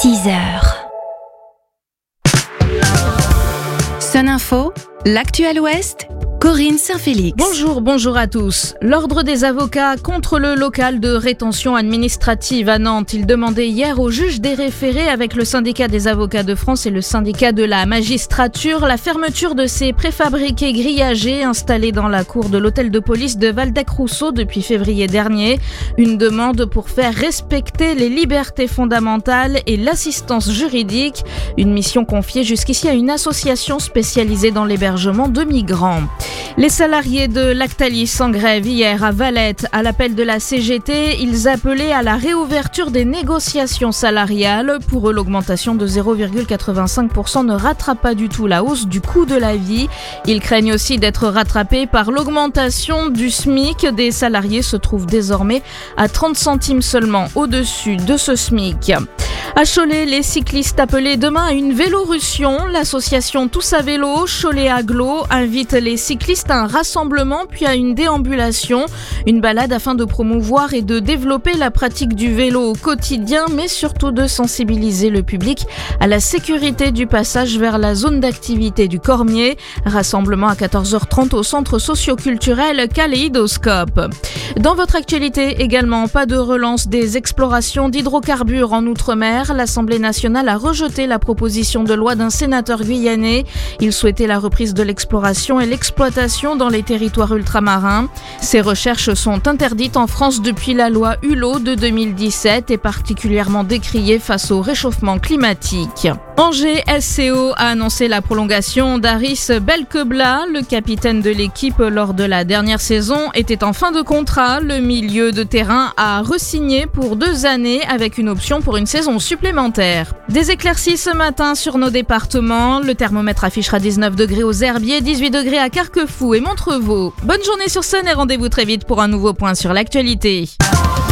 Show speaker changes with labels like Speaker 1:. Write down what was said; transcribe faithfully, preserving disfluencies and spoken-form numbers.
Speaker 1: six heures. Sun Info, l'actuel Ouest, Corinne Saint-Félix.
Speaker 2: Bonjour, bonjour à tous. L'Ordre des avocats contre le local de rétention administrative à Nantes. Il demandait hier au juge des référés avec le syndicat des avocats de France et le syndicat de la magistrature la fermeture de ces préfabriqués grillagés installés dans la cour de l'hôtel de police de Waldeck-Rousseau depuis février dernier. Une demande pour faire respecter les libertés fondamentales et l'assistance juridique. Une mission confiée jusqu'ici à une association spécialisée dans l'hébergement de migrants. Les salariés de Lactalis en grève hier à Valette. À l'appel de la C G T, ils appelaient à la réouverture des négociations salariales. Pour eux, l'augmentation de zéro virgule quatre-vingt-cinq pour cent ne rattrape pas du tout la hausse du coût de la vie. Ils craignent aussi d'être rattrapés par l'augmentation du SMIC. Des salariés se trouvent désormais à trente centimes seulement au-dessus de ce SMIC. À Cholet, les cyclistes appelés demain à une vélorussion. L'association Tous à Vélo, Cholet Agglo, invite les cyclistes à un rassemblement puis à une déambulation. Une balade afin de promouvoir et de développer la pratique du vélo au quotidien, mais surtout de sensibiliser le public à la sécurité du passage vers la zone d'activité du Cormier. Rassemblement à quatorze heures trente au centre socio-culturel Kaléidoscope. Dans votre actualité également, pas de relance des explorations d'hydrocarbures en Outre-mer. L'Assemblée nationale a rejeté la proposition de loi d'un sénateur guyanais. Il souhaitait la reprise de l'exploration et l'exploitation dans les territoires ultramarins. Ces recherches sont interdites en France depuis la loi Hulot de deux mille dix-sept et particulièrement décriées face au réchauffement climatique. Angers S C O a annoncé la prolongation d'Aris Belkebla. Le capitaine de l'équipe lors de la dernière saison était en fin de contrat. Le milieu de terrain a re-signé pour deux années avec une option pour une saison supplémentaire. Des éclaircies ce matin sur nos départements. Le thermomètre affichera dix-neuf degrés aux Herbiers, dix-huit degrés à Carquefou et Montrevault. Bonne journée sur Sun et rendez-vous très vite pour un nouveau point sur l'actualité.